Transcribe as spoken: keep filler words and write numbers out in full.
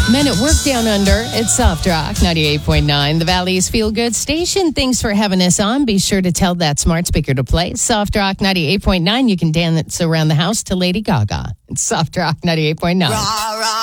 Men at Work Down Under. It's Soft Rock ninety-eight point nine, the Valley's Feel Good station. Thanks for having us on. Be sure to tell that smart speaker to play Soft Rock ninety-eight point nine. You can dance around the house to Lady Gaga. It's Soft Rock ninety-eight point nine.